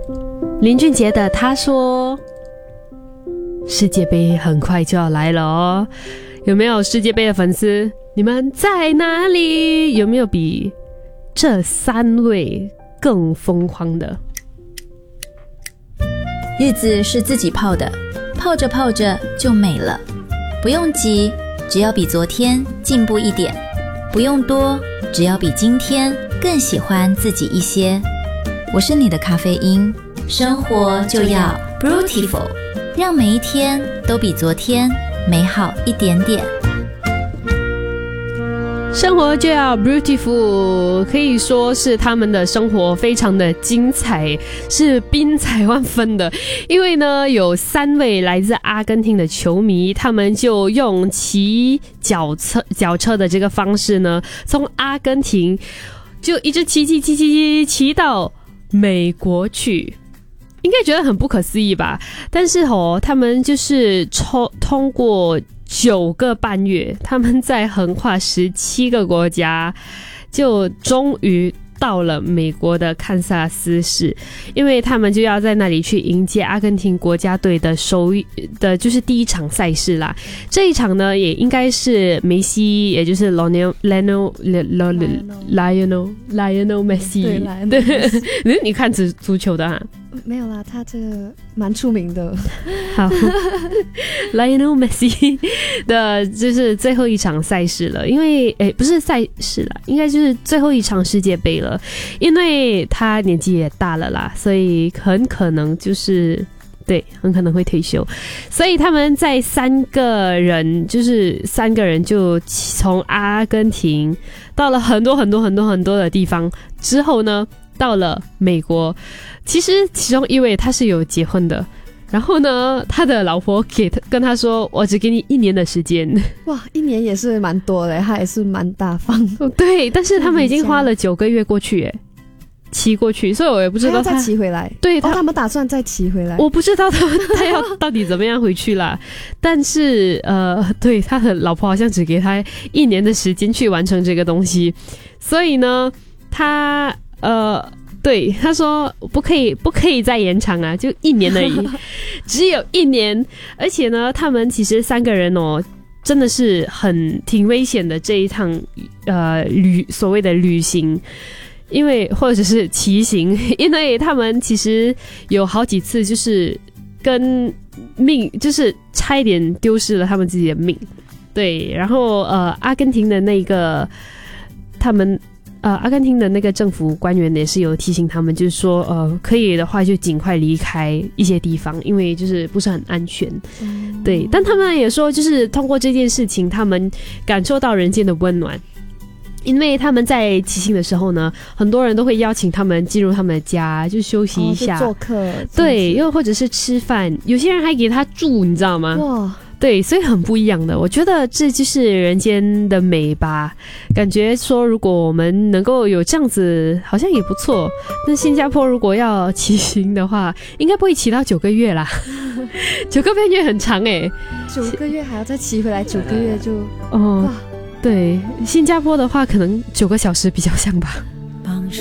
林俊杰的他说，世界杯很快就要来了哦，有没有世界杯的粉丝？你们在哪里？有没有比这3位更疯狂的？ 日子是自己泡的，泡着泡着就美了。不用急，只要比昨天进步一点；不用多，只要比今天更喜欢自己一些。我是你的咖啡因，生活就要 Brutiful， 让每一天都比昨天美好一点点。 生活就要 beautiful， 可以说是他们的生活非常的精彩，是宾彩万分的。因为呢，有3位来自阿根廷的球迷，他们就用骑脚车的这个方式呢，从阿根廷就一直骑到美国去。应该觉得很不可思议吧？但是他们就是通过9个半月，他们在横跨17个国家，就终于到了美国的堪萨斯市，因为他们就要在那里去迎接阿根廷国家队的就是第一场赛事啦。这一场呢，也应该是梅西，也就是 Lionel Messi， 对，你看足球的啊？ 没有啦，他这个蛮出名的。 好，Lionel Messi 的就是最后一场赛事了，因为不是赛事啦，应该就是最后一场世界杯了，因为他年纪也大了啦，所以很可能就是对，很可能会退休，所以他们在3个人就从阿根廷到了很多的地方之后呢，到了美国。其实其中一位他是有结婚的，然后呢，他的老婆跟他说，我只给你1年的时间。 哇，1年也是蛮多的，他也是蛮大方。 对，但是他们已经花了9个月过去，骑过去，所以我也不知道他要再骑回来。 对， 他们打算再骑回来。 我不知道他要到底怎么样回去啦。但是对，他的老婆好像只给他1年的时间去完成这个东西，所以呢，他对，他说不可以再延长啊，就1年而已，只有1年。而且呢，他们其实3个人真的是挺危险的这一趟所谓的旅行，因为或者是骑行，因为他们其实有好几次就是就是差一点丢失了他们自己的命。对，然后阿根廷的那个政府官员也是有提醒他们，就是说可以的话就尽快离开一些地方，因为就是不是很安全。对，但他们也说，就是通过这件事情，他们感受到人间的温暖。因为他们在骑行的时候呢，很多人都会邀请他们进入他们的家，就休息一下， 做客。 对，又或者是吃饭，有些人还给他住，你知道吗？ 哇！ 对，所以很不一样的。我觉得这就是人间的美吧。感觉说，如果我们能够有这样子，好像也不错。但新加坡如果要骑行的话，应该不会骑到9个月啦。9个半月很长 9个月还要再骑回来，9个月就哇。对，新加坡的话，可能9个小时比较像吧。